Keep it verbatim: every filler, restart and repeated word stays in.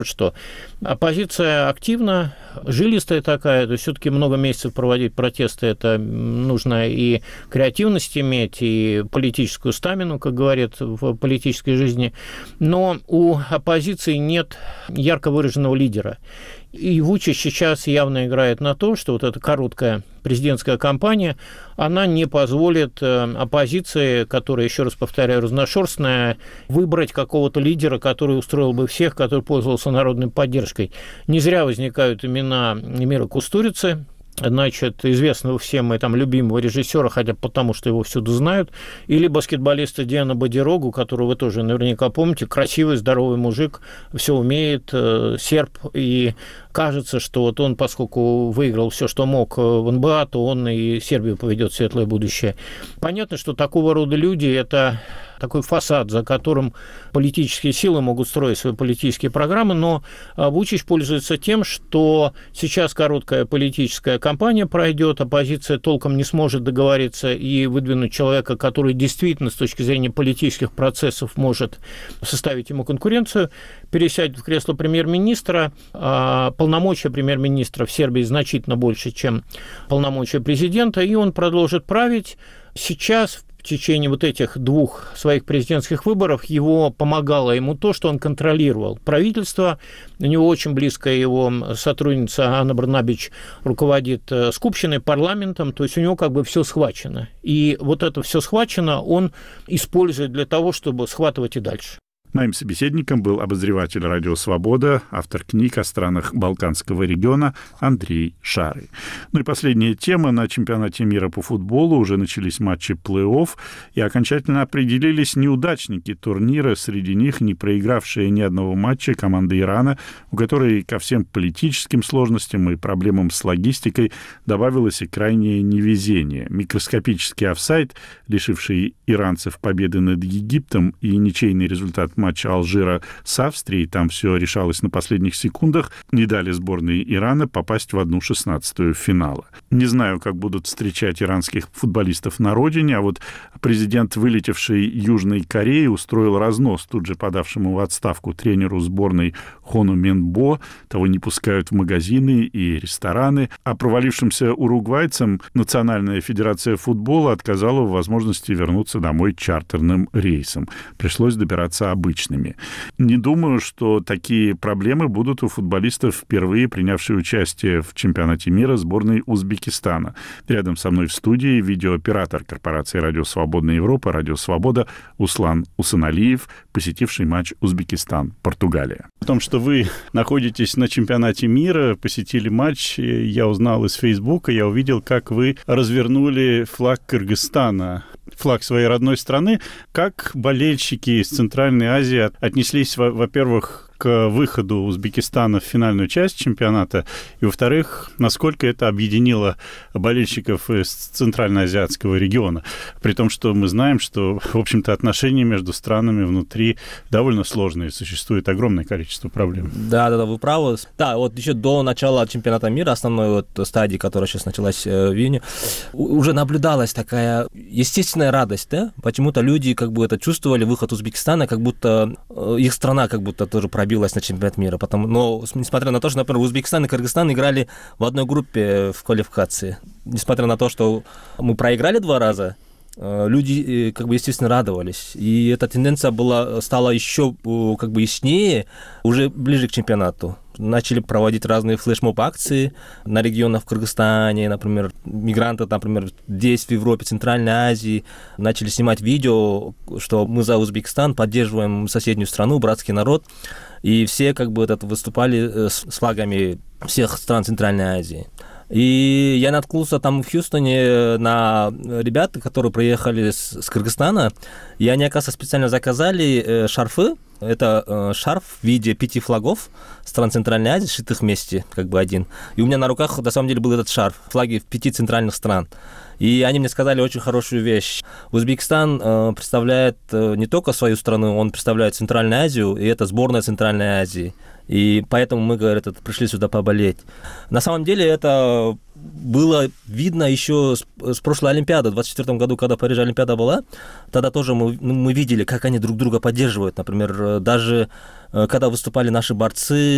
что оппозиция активна, жилистая такая, то есть все-таки много месяцев проводить протесты, это нужно и креативность иметь, и политическую стамину, как говорят в политической жизни, но у оппозиции нет ярко выраженного лидера. И Вучич сейчас явно играет на то, что вот эта короткая президентская кампания, она не позволит оппозиции, которая, еще раз повторяю, разношерстная, выбрать какого-то лидера, который устроил бы всех, который пользовался народной поддержкой. Не зря возникают имена Эмира Кустурицы, значит, известного всем и там любимого режиссера, хотя потому, что его всюду знают, или баскетболиста Диана Бодирогу, которого вы тоже наверняка помните, красивый, здоровый мужик, все умеет, серб, и кажется, что вот он, поскольку выиграл все, что мог в эн бэ а, то он и Сербию поведет в светлое будущее. Понятно, что такого рода люди – это такой фасад, за которым политические силы могут строить свои политические программы, но Вучич пользуется тем, что сейчас короткая политическая кампания пройдет, оппозиция толком не сможет договориться и выдвинуть человека, который действительно с точки зрения политических процессов может составить ему конкуренцию, пересядет в кресло премьер-министра. Полномочия премьер-министра в Сербии значительно больше, чем полномочия президента, и он продолжит править. Сейчас, в течение вот этих двух своих президентских выборов, его помогало ему то, что он контролировал правительство. У него очень близкая его сотрудница Анна Брнабич руководит скупщиной, парламентом, то есть у него как бы все схвачено. И вот это все схвачено он использует для того, чтобы схватывать и дальше. Моим собеседником был обозреватель «Радио Свобода», автор книг о странах Балканского региона Андрей Шарый. Ну и последняя тема. На чемпионате мира по футболу уже начались матчи плей-офф, и окончательно определились неудачники турнира. Среди них не проигравшая ни одного матча команда Ирана, у которой ко всем политическим сложностям и проблемам с логистикой добавилось и крайнее невезение. Микроскопический офсайд, лишивший иранцев победы над Египтом, и ничейный результат матча Алжира с Австрией, там все решалось на последних секундах, не дали сборной Ирана попасть в одну шестнадцатую финала. Не знаю, как будут встречать иранских футболистов на родине, а вот президент вылетевшей Южной Кореи устроил разнос тут же подавшему в отставку тренеру сборной Хону Менбо. Того не пускают в магазины и рестораны. А провалившимся уругвайцам Национальная федерация футбола отказала в возможности вернуться домой чартерным рейсом. Пришлось добираться обычными. Не думаю, что такие проблемы будут у футболистов, впервые принявших участие в чемпионате мира сборной Узбекистана. Рядом со мной в студии видеооператор корпорации «Радио Свободная Европа», «Радио Свобода» Услан Усаналиев, посетивший матч Узбекистан-Португалия. О том, что вы находитесь на чемпионате мира, посетили матч, я узнал из Фейсбука, я увидел, как вы развернули флаг Кыргызстана, флаг своей родной страны. Как болельщики из Центральной Азии отнеслись, во-первых, к выходу Узбекистана в финальную часть чемпионата, и, во-вторых, насколько это объединило болельщиков из Центральноазиатского региона, при том, что мы знаем, что, в общем-то, отношения между странами внутри довольно сложные, существует огромное количество проблем. Да, да, да, вы правы. Да, вот еще до начала чемпионата мира, основной вот стадии, которая сейчас началась в Вене, уже наблюдалась такая естественная радость, да? Почему-то люди как бы это чувствовали, выход Узбекистана, как будто их страна как будто тоже пробилась на чемпионат мира. Потому, но несмотря на то, что, например, Узбекистан и Кыргызстан играли в одной группе в квалификации, несмотря на то, что мы проиграли два раза, люди, как бы, естественно, радовались. И эта тенденция была, стала еще как бы яснее уже ближе к чемпионату. Начали проводить разные флешмоб-акции на регионах в Кыргызстане, например, мигранты, например, здесь, в Европе, Центральной Азии, начали снимать видео, что мы за Узбекистан, поддерживаем соседнюю страну, братский народ, и все как бы это выступали с флагами всех стран Центральной Азии. И я наткнулся там в Хьюстоне на ребят, которые приехали с, с Кыргызстана, и они, оказывается, специально заказали э, шарфы. Это э, шарф в виде пяти флагов стран Центральной Азии, сшитых вместе, как бы один. И у меня на руках, на самом деле, был этот шарф, флаги пяти центральных стран. И они мне сказали очень хорошую вещь. Узбекистан э, представляет э, не только свою страну, он представляет Центральную Азию, и это сборная Центральной Азии. И поэтому мы, говорят, пришли сюда поболеть. На самом деле это было видно еще с, с прошлой Олимпиады. В двадцать четвёртом году, когда в Париже Олимпиада была, тогда тоже мы, мы видели, как они друг друга поддерживают. Например, даже когда выступали наши борцы